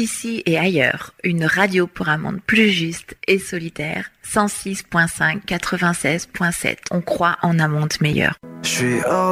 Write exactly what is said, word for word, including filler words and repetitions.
Ici et ailleurs, une radio pour un monde plus juste et solidaire. cent six virgule cinq, quatre-vingt-seize virgule sept. On croit en un monde meilleur. Je suis hors